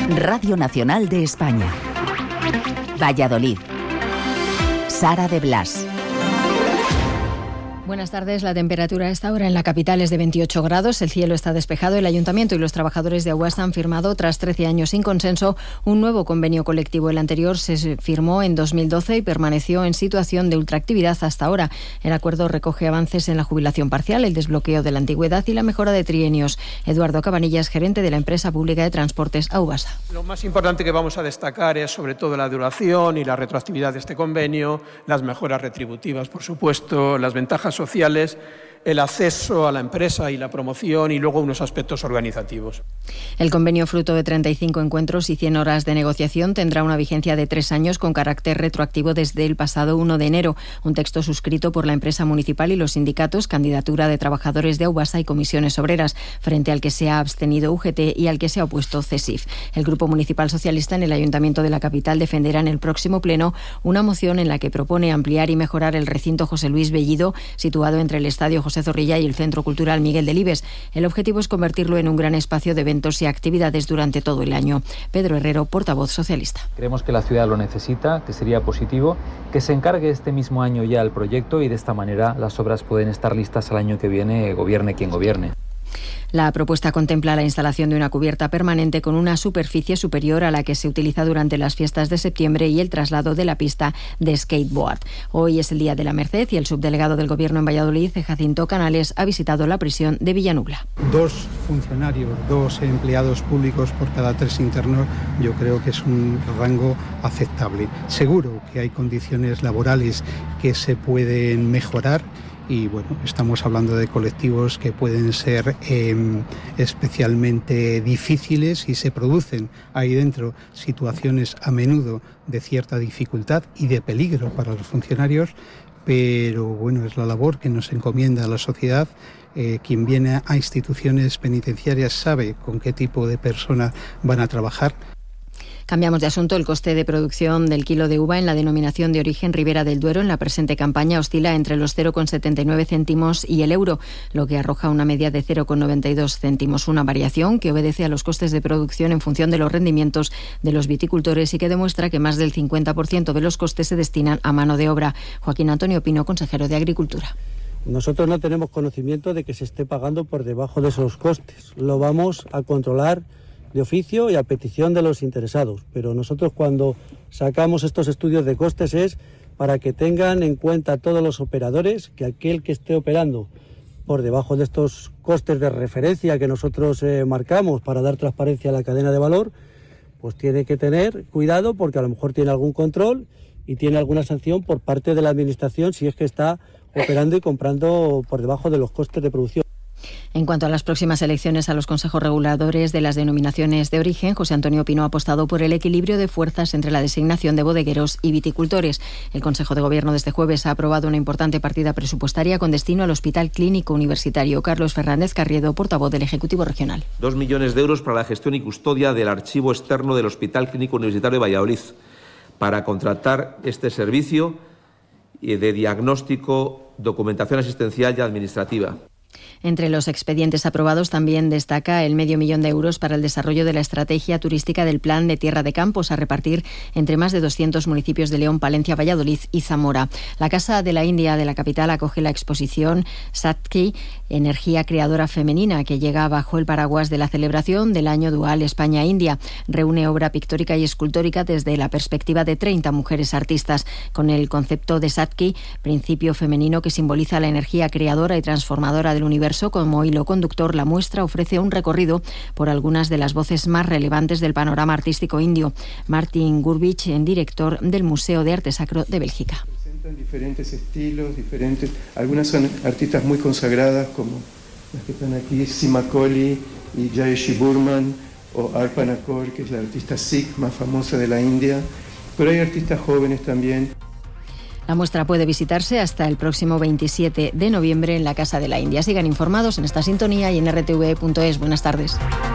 Radio Nacional de España. Valladolid. Sara de Blas. Buenas tardes. La temperatura a esta hora en la capital es de 28 grados. El cielo está despejado. El Ayuntamiento y los trabajadores de Aguasa han firmado, tras 13 años sin consenso, un nuevo convenio colectivo. El anterior se firmó en 2012 y permaneció en situación de ultraactividad hasta ahora. El acuerdo recoge avances en la jubilación parcial, el desbloqueo de la antigüedad y la mejora de trienios. Eduardo Cabanillas, gerente de la empresa pública de transportes Aubasa. Lo más importante que vamos a destacar es sobre todo la duración y la retroactividad de este convenio, las mejoras retributivas, por supuesto, las ventajas sociales, el acceso a la empresa y la promoción y luego unos aspectos organizativos. El convenio, fruto de 35 encuentros y 100 horas de negociación, tendrá una vigencia de 3 años con carácter retroactivo desde el pasado 1 de enero. Un texto suscrito por la empresa municipal y los sindicatos, candidatura de trabajadores de Aubasa y comisiones obreras, frente al que se ha abstenido UGT y al que se ha opuesto CESIF. El Grupo Municipal Socialista en el Ayuntamiento de la capital defenderá en el próximo pleno una moción en la que propone ampliar y mejorar el recinto José Luis Bellido, situado entre el Estadio José Zorrilla y el Centro Cultural Miguel Delibes. El objetivo es convertirlo en un gran espacio de eventos y actividades durante todo el año. Pedro Herrero, portavoz socialista. Creemos que la ciudad lo necesita, que sería positivo que se encargue este mismo año ya el proyecto y de esta manera las obras pueden estar listas al año que viene, gobierne quien gobierne. La propuesta contempla la instalación de una cubierta permanente con una superficie superior a la que se utiliza durante las fiestas de septiembre y el traslado de la pista de skateboard. Hoy es el Día de la Merced y el subdelegado del Gobierno en Valladolid, Jacinto Canales, ha visitado la prisión de Villanubla. 2 funcionarios, 2 empleados públicos por cada 3 internos, yo creo que es un rango aceptable. Seguro que hay condiciones laborales que se pueden mejorar. Y bueno, estamos hablando de colectivos que pueden ser especialmente difíciles y se producen ahí dentro situaciones a menudo de cierta dificultad y de peligro para los funcionarios, pero bueno, es la labor que nos encomienda la sociedad. Quien viene a instituciones penitenciarias sabe con qué tipo de personas van a trabajar. Cambiamos de asunto. El coste de producción del kilo de uva en la denominación de origen Ribera del Duero en la presente campaña oscila entre los 0,79 céntimos y el euro, lo que arroja una media de 0,92 céntimos. Una variación que obedece a los costes de producción en función de los rendimientos de los viticultores y que demuestra que más del 50% de los costes se destinan a mano de obra. Joaquín Antonio Pino, consejero de Agricultura. Nosotros no tenemos conocimiento de que se esté pagando por debajo de esos costes. Lo vamos a controlar de oficio y a petición de los interesados, pero nosotros cuando sacamos estos estudios de costes es para que tengan en cuenta todos los operadores que aquel que esté operando por debajo de estos costes de referencia que nosotros marcamos para dar transparencia a la cadena de valor, pues tiene que tener cuidado porque a lo mejor tiene algún control y tiene alguna sanción por parte de la administración si es que está operando y comprando por debajo de los costes de producción. En cuanto a las próximas elecciones a los consejos reguladores de las denominaciones de origen, José Antonio Pino ha apostado por el equilibrio de fuerzas entre la designación de bodegueros y viticultores. El Consejo de Gobierno de este jueves ha aprobado una importante partida presupuestaria con destino al Hospital Clínico Universitario. Carlos Fernández Carriedo, portavoz del Ejecutivo Regional. 2 millones de euros para la gestión y custodia del archivo externo del Hospital Clínico Universitario de Valladolid, para contratar este servicio de diagnóstico, documentación asistencial y administrativa. Entre los expedientes aprobados también destaca el $500.000 de euros para el desarrollo de la estrategia turística del Plan de Tierra de Campos a repartir entre más de 200 municipios de León, Palencia, Valladolid y Zamora. La Casa de la India de la capital acoge la exposición Satki, Energía Creadora Femenina, que llega bajo el paraguas de la celebración del Año Dual España-India. Reúne obra pictórica y escultórica desde la perspectiva de 30 mujeres artistas, con el concepto de Satki, principio femenino que simboliza la energía creadora y transformadora del universo. Como hilo conductor, la muestra ofrece un recorrido por algunas de las voces más relevantes del panorama artístico indio. Martin Gurbich, director del Museo de Arte Sacro de Bélgica. Presentan diferentes estilos, algunas son artistas muy consagradas como las que están aquí, Sima Kohli y Jayeshi Burman, o Arpana Kaur, que es la artista Sikh más famosa de la India, pero hay artistas jóvenes también. La muestra puede visitarse hasta el próximo 27 de noviembre en la Casa de la India. Sigan informados en esta sintonía y en rtv.es. Buenas tardes.